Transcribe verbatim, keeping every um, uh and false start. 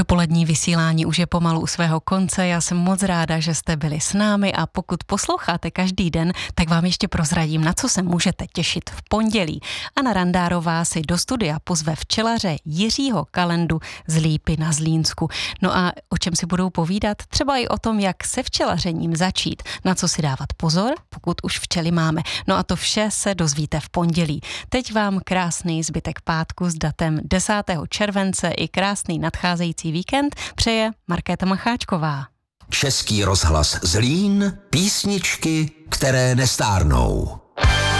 Dopolední vysílání už je pomalu u svého konce. Já jsem moc ráda, že jste byli s námi a pokud posloucháte každý den, tak vám ještě prozradím, na co se můžete těšit v pondělí. Anna Randárová si do studia pozve včelaře Jiřího Kalendu z Lípy na Zlínsku. No a o čem si budou povídat? Třeba i o tom, jak se včelařením začít, na co si dávat pozor, pokud už včely máme. No a to vše se dozvíte v pondělí. Teď vám krásný zbytek pátku s datem desátého července i krásný nadcházející víkend přeje Markéta Macháčková. Český rozhlas Zlín, písničky, které nestárnou.